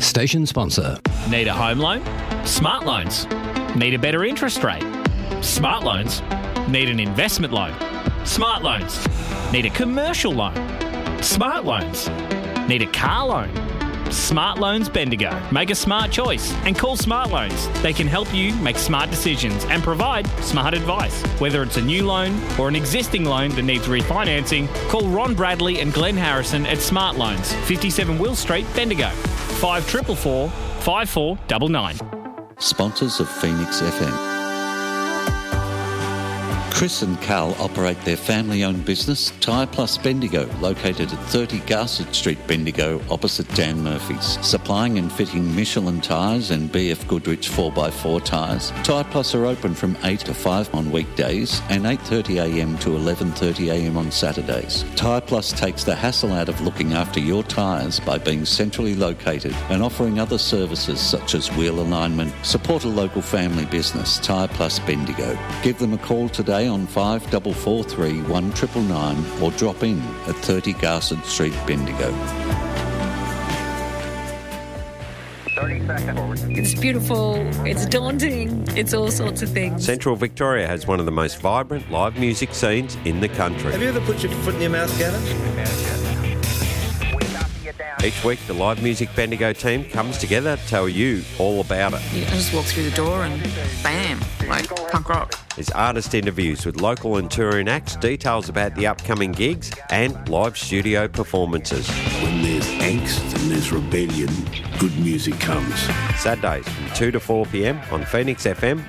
Station sponsor. Need a home loan? Smart Loans. Need a better interest rate? Smart Loans. Need an investment loan? Smart Loans. Need a commercial loan? Smart Loans. Need a car loan? Smart Loans Bendigo. Make a smart choice and call Smart Loans. They can help you make smart decisions and provide smart advice. Whether it's a new loan or an existing loan that needs refinancing, call Ron Bradley and Glenn Harrison at Smart Loans, 57 Will Street, Bendigo. 5444 5499. Sponsors of Phoenix FM. Chris and Carl operate their family-owned business, Tyre Plus Bendigo, located at 30 Garsett Street, Bendigo, opposite Dan Murphy's. Supplying and fitting Michelin tyres and BF Goodrich 4x4 tyres, Tyre Plus are open from 8 to 5 on weekdays and 8:30am to 11:30am on Saturdays. Tyre Plus takes the hassle out of looking after your tyres by being centrally located and offering other services such as wheel alignment. Support a local family business, Tyre Plus Bendigo. Give them a call today on 5443 1999 or drop in at 30 Garsett Street, Bendigo. 30 seconds. It's beautiful, it's daunting, it's all sorts of things. Central Victoria has one of the most vibrant live music scenes in the country. Have you ever put your foot in your mouth, Gavin? Each week, the Live Music Bendigo team comes together to tell you all about it. I just walk through the door and bam, like punk rock. There's artist interviews with local and touring acts, details about the upcoming gigs and live studio performances. When there's angst and there's rebellion, good music comes. Saturdays from 2 to 4 p.m. on Phoenix FM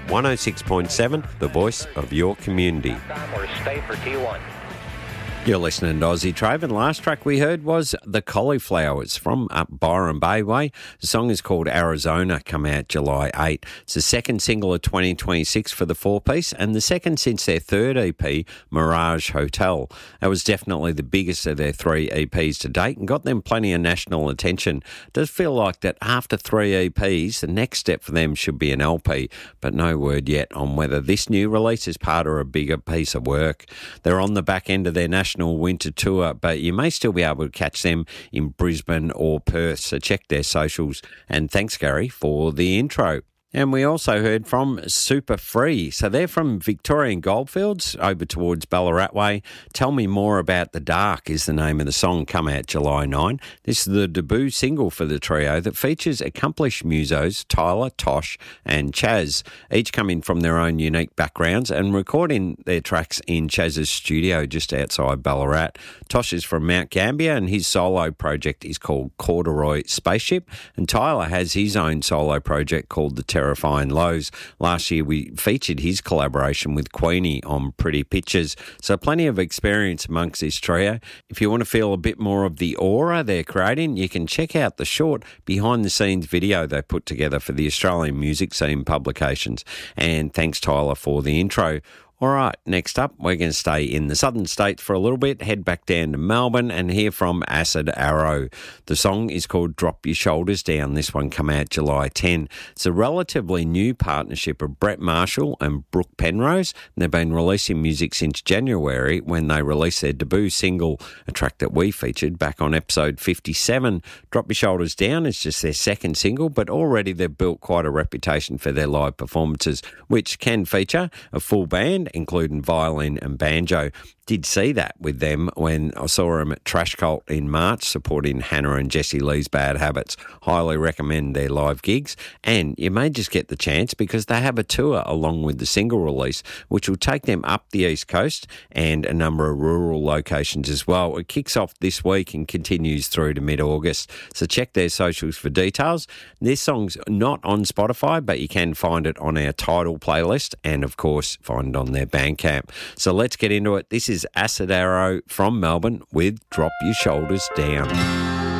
106.7, the voice of your community. Or stay for T1. You're listening to Aussie Trove, and last track we heard was The Cauliflowers from up Byron Bay Way. The song is called Arizona, come out July 8. It's the second single of 2026 for the four-piece and the second since their third EP, Mirage Hotel. That was definitely the biggest of their three EPs to date and got them plenty of national attention. It does feel like that after three EPs, the next step for them should be an LP, but no word yet on whether this new release is part of a bigger piece of work. They're on the back end of their national winter tour, but you may still be able to catch them in Brisbane or Perth, so check their socials. And thanks, Gary, for the intro. And we also heard from Super Free. So they're from Victorian Goldfields over towards Ballarat Way. Tell Me More About the Dark is the name of the song, come out July 9. This is the debut single for the trio that features accomplished musos Tyler, Tosh and Chaz, each coming from their own unique backgrounds and recording their tracks in Chaz's studio just outside Ballarat. Tosh is from Mount Gambier and his solo project is called Corduroy Spaceship, and Tyler has his own solo project called The Terrifying Lows. Last year we featured his collaboration with Queenie on Pretty Pictures, so plenty of experience amongst this trio. If you want to feel a bit more of the aura they're creating, you can check out the short behind-the-scenes video they put together for the Australian Music Scene publications. And thanks, Tyler, for the intro. All right, next up, we're going to stay in the southern states for a little bit, head back down to Melbourne and hear from Acid Arrow. The song is called Drop Your Shoulders Down. This one come out July 10. It's a relatively new partnership of Brett Marshall and Brooke Penrose. They've been releasing music since January when they released their debut single, a track that we featured back on episode 57. Drop Your Shoulders Down is just their second single, but already they've built quite a reputation for their live performances, which can feature a full band, including violin and banjo. Did see that with them when I saw them at Trash Cult in March supporting Hannah and Jessie Lee's Bad Habits. Highly recommend their live gigs, and you may just get the chance because they have a tour along with the single release which will take them up the East Coast and a number of rural locations as well. It kicks off this week and continues through to mid-August, so check their socials for details. This song's not on Spotify, but you can find it on our Tidal playlist and of course find it on their Bandcamp. So let's get into it. This is Acid Arrow from Melbourne with Drop Your Shoulders Down.